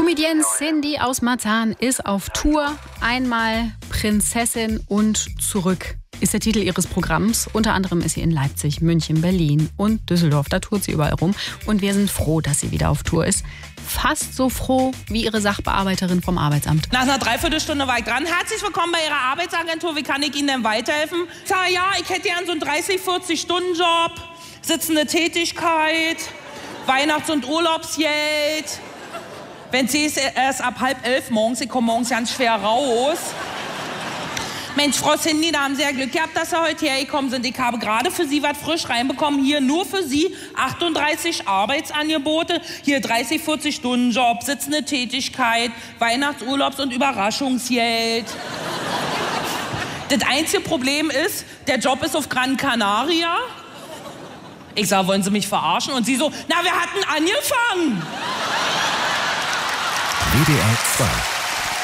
Comedienne Cindy aus Marzahn ist auf Tour. Einmal Prinzessin und zurück ist der Titel ihres Programms. Unter anderem ist sie in Leipzig, München, Berlin und Düsseldorf. Da tourt sie überall rum. Und wir sind froh, dass sie wieder auf Tour ist. Fast so froh wie ihre Sachbearbeiterin vom Arbeitsamt. Nach einer Dreiviertelstunde war ich dran. Herzlich willkommen bei Ihrer Arbeitsagentur. Wie kann ich Ihnen denn weiterhelfen? Ja, ich hätte gern so einen 30-40-Stunden-Job, sitzende Tätigkeit, Weihnachts- und Urlaubsgeld. Wenn Sie es erst ab 10:30 morgens, ich komme morgens ganz schwer raus. Mensch, Frau Cindy, da haben Sie ja Glück gehabt, dass Sie heute hergekommen sind. Ich habe gerade für Sie was frisch reinbekommen. Hier nur für Sie 38 Arbeitsangebote. Hier 30-40-Stunden-Job, sitzende Tätigkeit, Weihnachts-, Urlaubs- und Überraschungsgeld. Das einzige Problem ist, der Job ist auf Gran Canaria. Ich sage, wollen Sie mich verarschen? Und Sie so, na, wir hatten angefangen. WDR 2